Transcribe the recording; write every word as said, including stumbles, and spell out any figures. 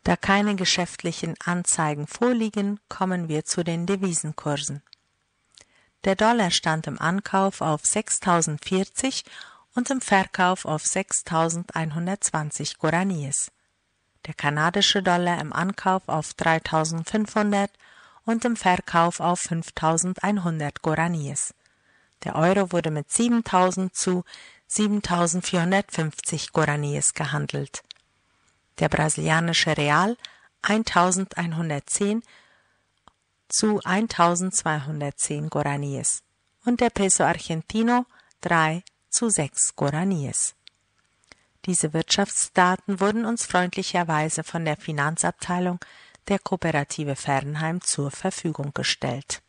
Da keine geschäftlichen Anzeigen vorliegen, kommen wir zu den Devisenkursen. Der Dollar stand im Ankauf auf sechstausendvierzig und im Verkauf auf sechstausendeinhundertzwanzig Guaraníes. Der kanadische Dollar im Ankauf auf dreitausendfünfhundert und im Verkauf auf fünftausendeinhundert Guaraníes. Der Euro wurde mit siebentausend zu siebentausendvierhundertfünfzig Guaraníes gehandelt. Der brasilianische Real eintausendeinhundertzehn zu eintausendzweihundertzehn Guaraníes und der Peso Argentino drei zu sechs Guaraníes. Diese Wirtschaftsdaten wurden uns freundlicherweise von der Finanzabteilung der Kooperative Fernheim zur Verfügung gestellt.